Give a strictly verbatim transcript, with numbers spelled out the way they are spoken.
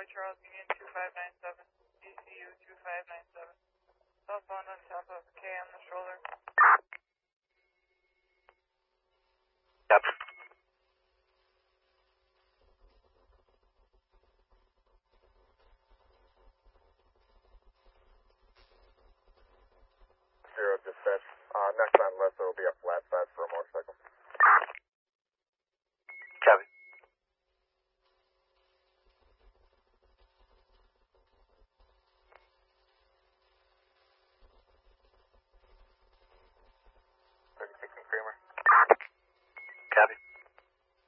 Charles Union two five nine seven, D C U two five nine seven. Cell phone